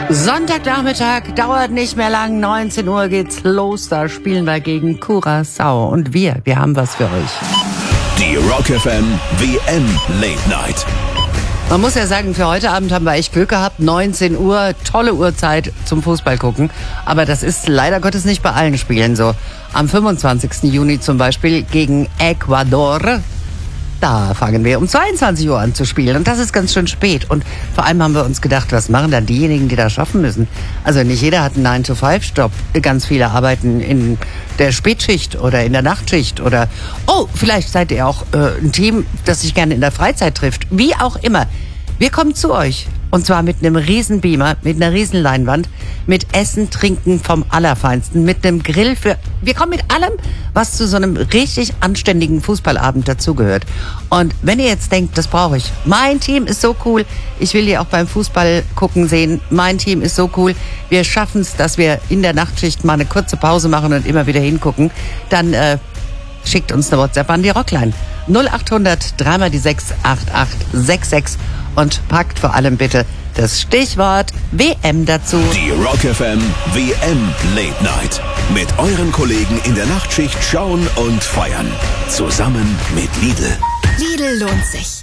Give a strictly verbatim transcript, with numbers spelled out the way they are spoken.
Sonntagnachmittag dauert nicht mehr lang, neunzehn Uhr geht's los, da spielen wir gegen Curaçao und wir, wir haben was für euch. Die Rock F M W M Late Night. Man muss ja sagen, für heute Abend haben wir echt Glück gehabt, neunzehn Uhr, tolle Uhrzeit zum Fußball gucken, aber das ist leider Gottes nicht bei allen Spielen so. Am fünfundzwanzigsten Juni zum Beispiel gegen Ecuador. Da fangen wir um zweiundzwanzig Uhr an zu spielen und das ist ganz schön spät. Und vor allem haben wir uns gedacht, was machen dann diejenigen, die da schaffen müssen? Also nicht jeder hat einen nine to five Job. Ganz viele arbeiten in der Spätschicht oder in der Nachtschicht oder, oh, vielleicht seid ihr auch äh, ein Team, das sich gerne in der Freizeit trifft. Wie auch immer. Wir kommen zu euch. Und zwar mit einem riesen Beamer, mit einer riesen Leinwand, mit Essen, Trinken vom Allerfeinsten, mit einem Grill für... Wir kommen mit allem, was zu so einem richtig anständigen Fußballabend dazugehört. Und wenn ihr jetzt denkt, das brauche ich, mein Team ist so cool, ich will die auch beim Fußball gucken sehen, mein Team ist so cool, wir schaffen es, dass wir in der Nachtschicht mal eine kurze Pause machen und immer wieder hingucken, dann äh, schickt uns eine WhatsApp an die Rockline. null achthundert drei mal die sechs acht acht sechs sechs und packt vor allem bitte das Stichwort W M dazu. Die Rock F M W M Late Night. Mit euren Kollegen in der Nachtschicht schauen und feiern. Zusammen mit Lidl. Lidl lohnt sich.